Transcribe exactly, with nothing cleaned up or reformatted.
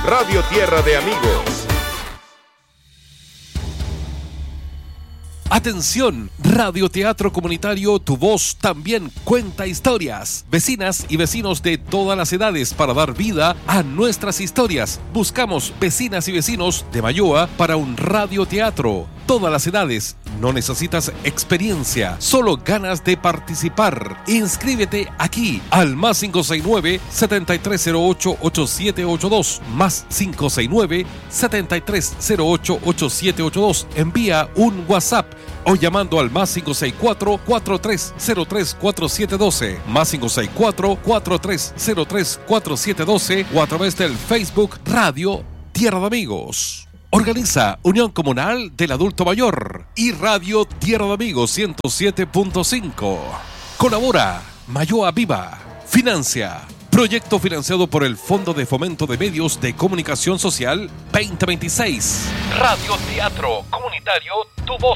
Radio Tierra de Amigos. Atención, Radioteatro Comunitario Tu Voz también cuenta historias. Vecinas y vecinos de todas las edades para dar vida a nuestras historias. Buscamos vecinas y vecinos de Mayoa para un radioteatro. Todas las edades, no necesitas experiencia, solo ganas de participar. Inscríbete aquí al más cinco seis nueve, siete tres cero ocho, ocho siete ocho dos, más cinco seis nueve, siete tres cero ocho, ocho siete ocho dos. Envía un WhatsApp o llamando al más cinco seis cuatro, cuatro tres cero tres, cuatro siete uno dos, más cinco seis cuatro, cuatro tres cero tres, cuatro siete uno dos o a través del Facebook Radio Tierra de Amigos. Organiza Unión Comunal del Adulto Mayor y Radio Tierra de Amigos ciento siete punto cinco. Colabora Mayoa Viva. Financia. Proyecto financiado por el Fondo de Fomento de Medios de Comunicación Social veinte veintiséis. Radio Teatro Comunitario Tu Voz.